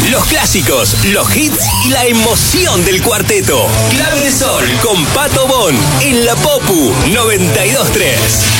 Los clásicos, los hits y la emoción del cuarteto. Clave de Sol con Pato Bon en la Popu 92.3.